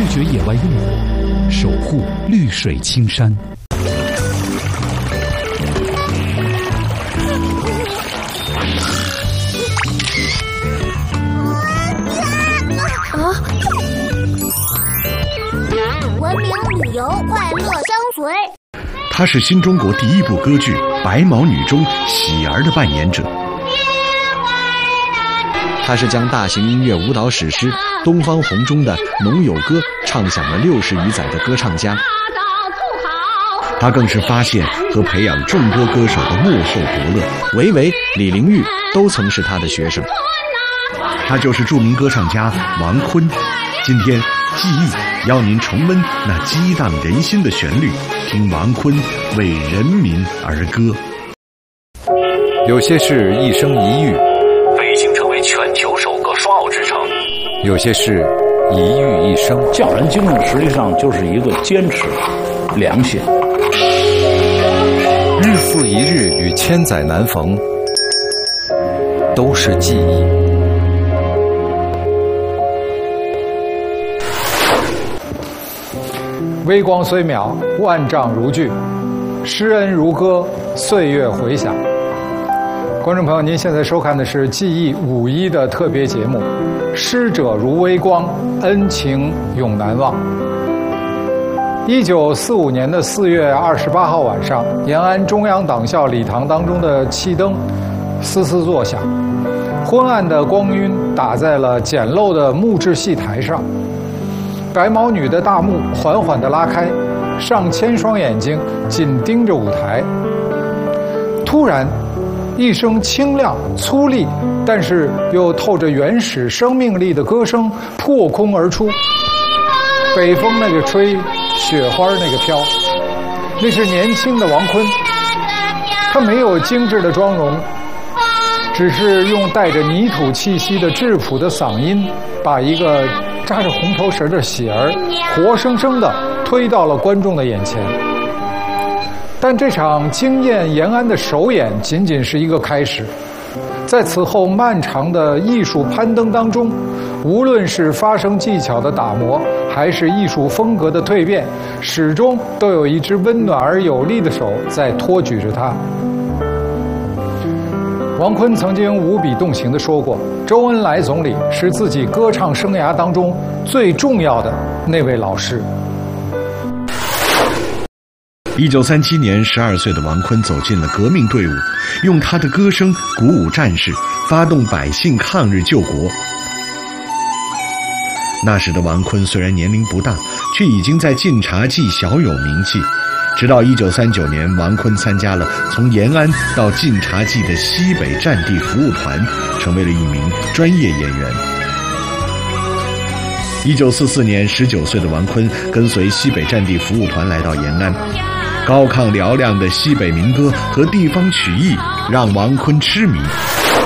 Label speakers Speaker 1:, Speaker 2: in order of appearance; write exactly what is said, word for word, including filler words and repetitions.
Speaker 1: 拒绝野外用火，守护绿水青山。
Speaker 2: 啊！文明旅游，快乐相随。
Speaker 3: 她是新中国第一部歌剧《白毛女》中喜儿的扮演者。
Speaker 4: 她是将大型音乐舞蹈史诗《东方红》中的《农友歌》唱响了六十余载的歌唱家。
Speaker 3: 她更是发现和培养众多歌手的幕后伯乐，
Speaker 4: 韦唯、李玲玉都曾是她的学生。
Speaker 3: 他就是著名歌唱家王坤。今天记忆邀您重温那激荡人心的旋律，听王坤为人民而歌。
Speaker 5: 有些事一生一遇，
Speaker 6: 北京成为全球首个双奥之城；
Speaker 5: 有些事一遇一生。
Speaker 7: 匠人精神实际上就是一个坚持、良心。
Speaker 5: 日复一日与千载难逢，都是记忆。
Speaker 8: 微光虽渺，万丈如炬；施恩如歌，岁月回响。观众朋友，您现在收看的是记忆五一的特别节目《师者如微光，恩情永难忘》。一九四五年的四月二十八号晚上，延安中央党校礼堂当中的气灯嘶嘶作响，昏暗的光晕打在了简陋的木质戏台上。白毛女的大幕缓缓地拉开，上千双眼睛紧盯着舞台。突然，一声清亮、粗粝，但是又透着原始生命力的歌声破空而出。北风那个吹，雪花那个飘，那是年轻的王坤。他没有精致的妆容，只是用带着泥土气息的质朴的嗓音，把一个扎着红头绳的喜儿活生生地推到了观众的眼前。但这场惊艳延安的首演仅仅是一个开始，在此后漫长的艺术攀登当中，无论是发声技巧的打磨，还是艺术风格的蜕变，始终都有一只温暖而有力的手在托举着他。王坤曾经无比动情地说过，周恩来总理是自己歌唱生涯当中最重要的那位老师。
Speaker 3: 一九三七年，十二岁的王坤走进了革命队伍，用他的歌声鼓舞战士，发动百姓抗日救国。那时的王坤虽然年龄不大，却已经在晋察冀小有名气。直到一九三九年，王坤参加了从延安到晋察冀的西北战地服务团，成为了一名专业演员。一九四四年，十九岁的王坤跟随西北战地服务团来到延安，高亢嘹亮的西北民歌和地方曲艺让王坤痴迷。